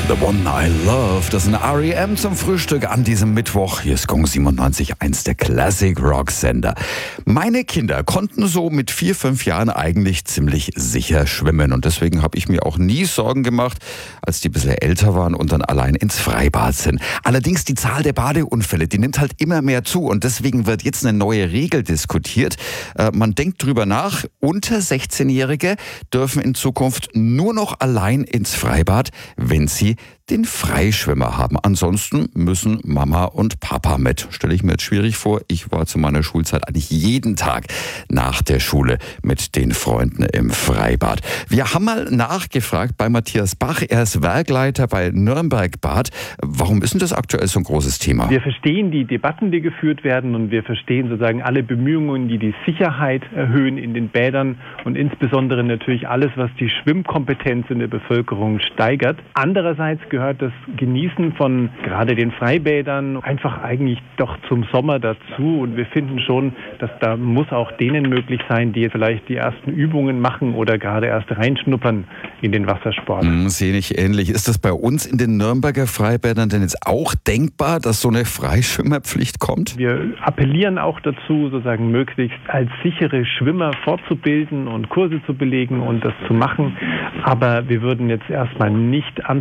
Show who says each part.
Speaker 1: The One I Love, das ist ein R.E.M. zum Frühstück an diesem Mittwoch. Hier ist Gong 97.1, der Classic Rock Sender. Meine Kinder konnten so mit 4, 5 Jahren eigentlich ziemlich sicher schwimmen. Und deswegen habe ich mir auch nie Sorgen gemacht, als die ein bisschen älter waren und dann allein ins Freibad sind. Allerdings die Zahl der Badeunfälle, die nimmt halt immer mehr zu. Und deswegen wird jetzt eine neue Regel diskutiert. Man denkt drüber nach, unter 16-Jährige dürfen in Zukunft nur noch allein ins Freibad, wenn sie den Freischwimmer haben. Ansonsten müssen Mama und Papa mit. Stelle ich mir jetzt schwierig vor. Ich war zu meiner Schulzeit eigentlich jeden Tag nach der Schule mit den Freunden im Freibad. Wir haben mal nachgefragt bei Matthias Bach. Er ist Werkleiter bei Nürnberg Bad. Warum ist denn das aktuell so ein großes Thema?
Speaker 2: Wir verstehen die Debatten, die geführt werden, und wir verstehen sozusagen alle Bemühungen, die die Sicherheit erhöhen in den Bädern und insbesondere natürlich alles, was die Schwimmkompetenz in der Bevölkerung steigert. Andererseits gehört das Genießen von gerade den Freibädern einfach eigentlich doch zum Sommer dazu, und wir finden schon, dass da muss auch denen möglich sein, die vielleicht die ersten Übungen machen oder gerade erst reinschnuppern in den Wassersport.
Speaker 1: Sehe ich ähnlich. Ist das bei uns in den Nürnberger Freibädern denn jetzt auch denkbar, dass so eine Freischwimmerpflicht kommt?
Speaker 2: Wir appellieren auch dazu, sozusagen möglichst als sichere Schwimmer fortzubilden und Kurse zu belegen und das zu machen, aber wir würden jetzt erstmal nicht